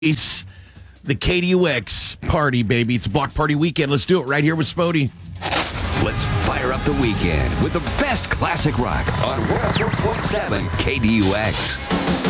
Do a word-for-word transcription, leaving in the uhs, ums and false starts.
the K D U X party, baby. It's a block party weekend. Let's do it right here with Spody. Let's fire up the weekend with the best classic rock on one oh four point seven K D U X.